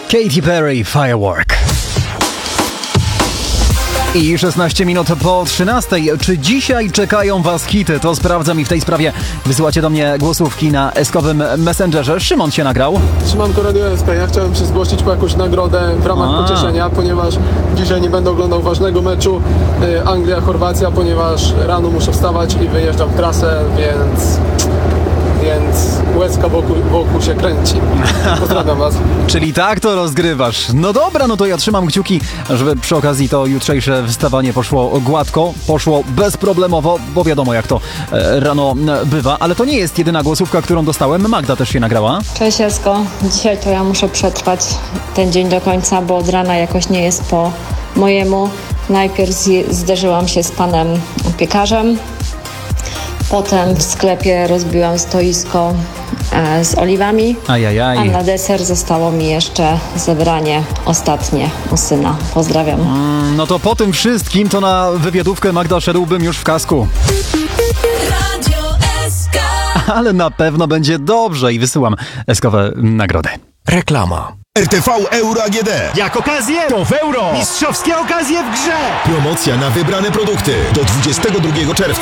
Katy Perry, Firework. I 16 minut po 13. Czy dzisiaj czekają Was hity? To sprawdzam i w tej sprawie wysyłacie do mnie głosówki na eskowym Messengerze. Szymon się nagrał. Szymanko Radio SK, ja chciałem się zgłosić po jakąś nagrodę w ramach pocieszenia, ponieważ dzisiaj nie będę oglądał ważnego meczu Anglia-Chorwacja, ponieważ rano muszę wstawać i wyjeżdżam w trasę, więc łezka wokół się kręci. Pozdrawiam Was. Czyli tak to rozgrywasz. No dobra, no to ja trzymam kciuki, żeby przy okazji to jutrzejsze wstawanie poszło gładko, poszło bezproblemowo, bo wiadomo jak to rano bywa, ale to nie jest jedyna głosówka, którą dostałem. Magda też się nagrała. Cześć Esko, dzisiaj to ja muszę przetrwać ten dzień do końca, bo od rana jakoś nie jest po mojemu. Najpierw zderzyłam się z panem piekarzem, potem w sklepie rozbiłam stoisko z oliwami, a na deser zostało mi jeszcze zebranie ostatnie u syna. Pozdrawiam. No to po tym wszystkim to na wywiadówkę Magda szedłbym już w kasku. Ale na pewno będzie dobrze i wysyłam eskowe nagrody. Reklama. RTV Euro AGD. Jak okazję, to w euro. Mistrzowskie okazje w grze. Promocja na wybrane produkty do 22 czerwca.